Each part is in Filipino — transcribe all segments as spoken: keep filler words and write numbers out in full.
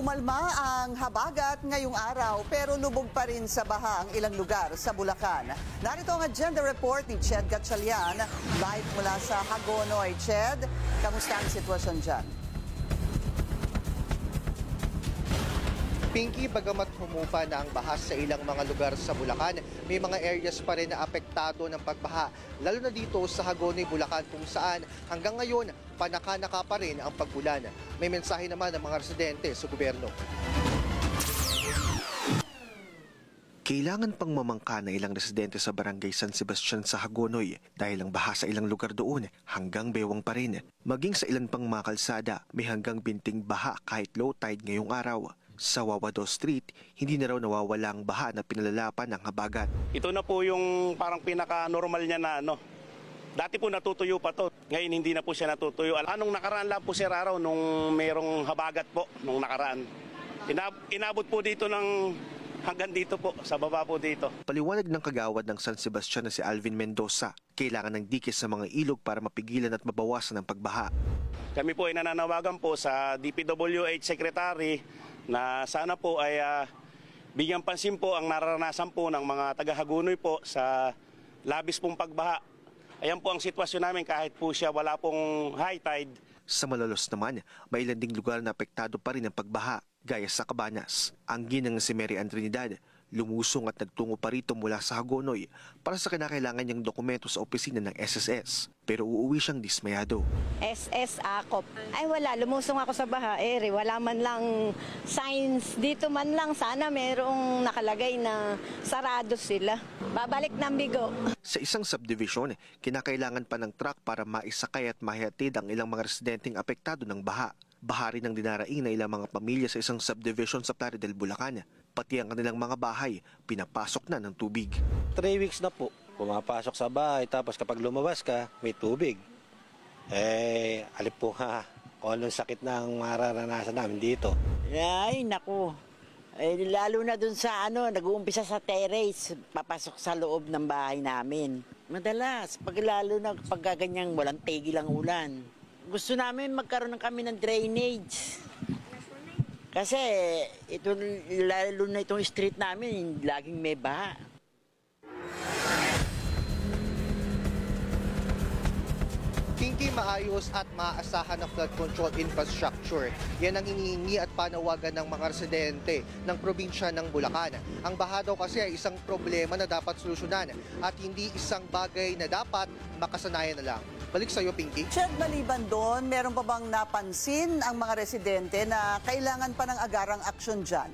Kumalma ang habagat ngayong araw pero lubog pa rin sa baha ang ilang lugar sa Bulacan. Narito ang agenda report ni Ched Gatchalian, live mula sa Hagonoy. Ched, kamusta ang sitwasyon dyan? Pinky, bagamat humupa na ang baha sa ilang mga lugar sa Bulacan, may mga areas pa rin na apektado ng pagbaha, lalo na dito sa Hagonoy, Bulacan, kung saan hanggang ngayon panaka-naka pa rin ang pag-ulan. May mensahe naman ng mga residente sa gobyerno. Kailangan pang mamangka na ilang residente sa Barangay San Sebastian sa Hagonoy dahil ang baha sa ilang lugar doon hanggang bewang pa rin. Maging sa ilan pang mga kalsada, may hanggang binting baha kahit low tide ngayong araw. Sa Wawado Street, hindi na raw nawawala ang baha na pinalalapan ng habagat. Ito na po yung parang pinaka-normal niya na ano. Dati po natutuyo pa to. Ngayon hindi na po siya natutuyo. Anong nakaraan lang po si Raraw nung merong habagat po nung nakaraan. Inab- inabot po dito ng hanggang dito po, sa baba po dito. Paliwanag ng kagawad ng San Sebastian na si Alvin Mendoza, kailangan ng dikis sa mga ilog para mapigilan at mabawasan ang pagbaha. Kami po ay nananawagan po sa D P W H Secretary na sana po ay uh, bigyan pansin po ang nararanasan po ng mga taga-Hagonoy po sa labis pong pagbaha. Ayan po ang sitwasyon namin kahit po siya wala pong high tide. Sa Malolos naman, may ilan ding lugar na apektado pa rin ang pagbaha, gaya sa Cabanas. Ang ginang si Mary Ann Trinidad, lumusong at nagtungo pa rito mula sa Hagonoy para sa kinakailangan niyang dokumento sa opisina ng S S S. Pero uuwi siyang dismayado. S S Akop. Ay wala, lumusong ako sa baha, ere. Wala man lang signs. Dito man lang sana merong nakalagay na sarado sila. Babalik ng bigo. Sa isang subdivision, kinakailangan pa ng truck para maisakay at mahihatid ang ilang mga residenteng apektado ng baha. Baha rin ang dinaraing na ilang mga pamilya sa isang subdivision sa Plaridel, Bulacan. Pati ang kanilang mga bahay, pinapasok na ng tubig. Three weeks na po, pumapasok sa bahay, tapos kapag lumabas ka, may tubig. Eh, alip po ha, kung anong sakit na ang mararanasan namin dito. Ay, naku. Eh, lalo na dun sa ano, nag-uumpisa sa terrace, papasok sa loob ng bahay namin. Madalas, pag lalo na pag ganyang walang tigil ang ulan. Gusto namin magkaroon ng kami ng drainage. Kasi ito, lalo na itong street namin, laging may baha. Hindi maayos at maaasahan na flood control infrastructure. Yan ang inihingi at panawagan ng mga residente ng probinsya ng Bulacan. Ang baha daw kasi ay isang problema na dapat solusyonan at hindi isang bagay na dapat makasanayan na lang. Balik sa iyo, Pinky. Ched, maliban doon, meron pa bang napansin ang mga residente na kailangan pa ng agarang aksyon dyan?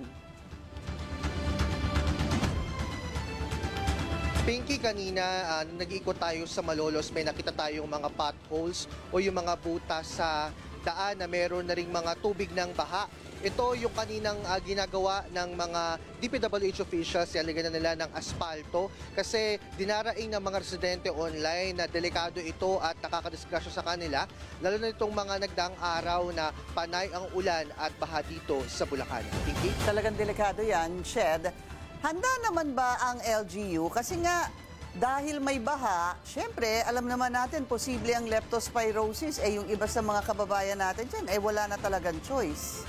Pinky, kanina uh, nag-iikot tayo sa Malolos, may nakita tayong mga potholes o yung mga butas sa daan na meron na ring mga tubig ng baha. Ito yung kaninang uh, ginagawa ng mga D P W H officials, yaligan na nila ng aspalto kasi dinaraing ng mga residente online na delikado ito at nakakadisgrasya sa kanila, lalo na itong mga nagdaang araw na panay ang ulan at baha dito sa Bulacan. Pinky? Talagang delikado yan, Ched. Handa naman ba ang L G U? Kasi nga, dahil may baha, syempre, alam naman natin, posible ang leptospirosis. Eh, yung iba sa mga kababayan natin dyan, eh, wala na talagang choice.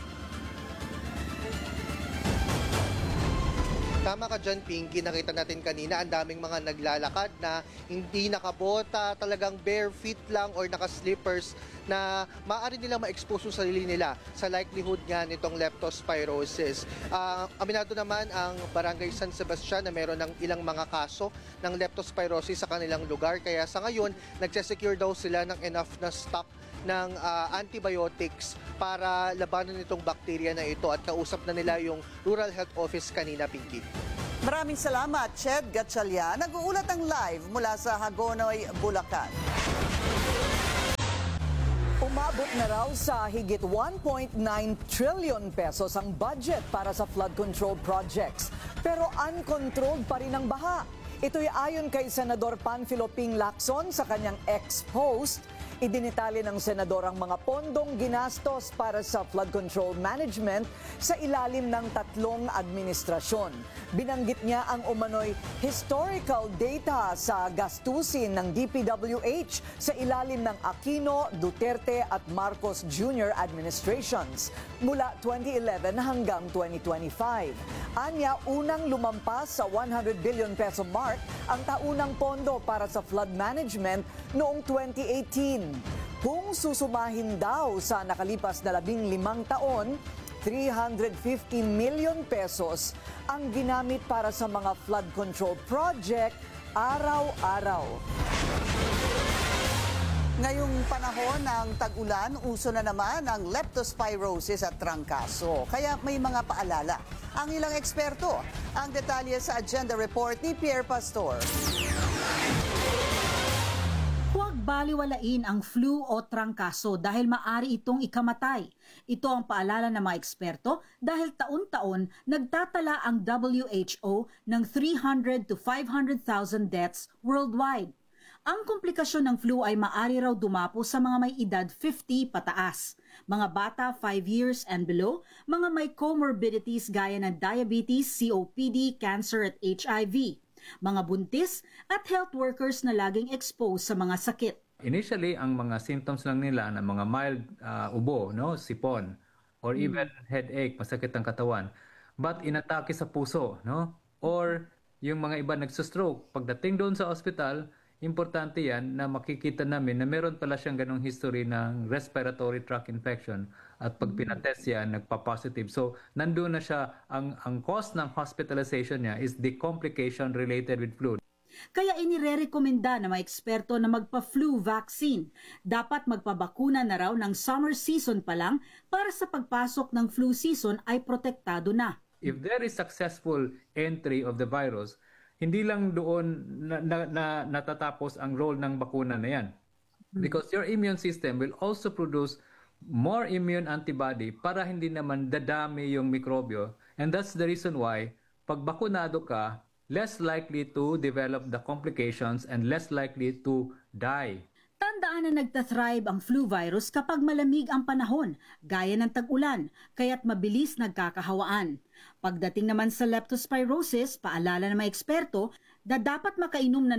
Tama ka dyan, Pinky. Nakita natin kanina, ang daming mga naglalakad na hindi nakabota, talagang bare feet lang or naka-slippers na maaari nilang ma-expose yung sarili nila sa likelihood nga nitong leptospirosis. Uh, aminado naman ang Barangay San Sebastian na meron ng ilang mga kaso ng leptospirosis sa kanilang lugar. Kaya sa ngayon, nagsesecure daw sila ng enough na stock ng uh, antibiotics para labanan itong bakterya na ito at kausap na nila yung Rural Health Office kanina, Pinky. Maraming salamat, Ched Gatchalian. Nag-uulat ang live mula sa Hagonoy, Bulacan. Umabot na raw sa higit one point nine trillion pesos ang budget para sa flood control projects. Pero uncontrolled pa rin ang baha. Ito'y ayon kay Senador Panfilo Ping Lacson sa kanyang ex-post. Idinitali ng senador ang mga pondong ginastos para sa flood control management sa ilalim ng tatlong administrasyon. Binanggit niya ang umano'y historical data sa gastusin ng D P W H sa ilalim ng Aquino, Duterte at Marcos Junior administrations mula twenty eleven hanggang twenty twenty-five. Anya, unang lumampas sa one hundred billion peso mark ang taunang pondo para sa flood management noong twenty eighteen. Kung susumahin daw sa nakalipas na labing limang taon, three hundred fifty million pesos ang ginamit para sa mga flood control project araw-araw. Ngayong panahon ng tag-ulan, uso na naman ang leptospirosis at trangkaso. Kaya may mga paalala ang ilang eksperto. Ang detalye sa agenda report ni Pierre Pastor. Huwag baliwalain ang flu o trangkaso dahil maari itong ikamatay. Ito ang paalala ng mga eksperto dahil taon-taon nagtatala ang W H O ng three hundred to five hundred thousand deaths worldwide. Ang komplikasyon ng flu ay maari raw dumapo sa mga may edad fifty pataas, mga bata five years and below, mga may comorbidities gaya ng diabetes, C O P D, cancer at H I V, mga buntis at health workers na laging exposed sa mga sakit. Initially, ang mga symptoms lang nila ng mga mild uh, ubo, no, sipon, or even headache, masakit ang katawan. But inatake sa puso, no? Or yung mga iba nagsustroke. Pagdating doon sa ospital, importante yan na makikita namin na meron pala siyang ganong history ng respiratory tract infection at pag pinatest yan, nagpa-positive. So, nandun na siya, ang, ang cause ng hospitalization niya is the complication related with flu. Kaya inirerekomenda ng mga eksperto na magpa-flu vaccine. Dapat magpabakuna na raw ng summer season pa lang para sa pagpasok ng flu season ay protektado na. If there is successful entry of the virus, hindi lang doon na, na, na, natatapos ang role ng bakuna na yan. Because your immune system will also produce more immune antibody para hindi naman dadami yung mikrobyo. And that's the reason why, pag bakunado ka, less likely to develop the complications and less likely to die. Tandaan na nagtathrive ang flu virus kapag malamig ang panahon, gaya ng tag-ulan, kaya't mabilis nagkakahawaan. Pagdating naman sa leptospirosis, paalala ng mga eksperto na dapat makainom na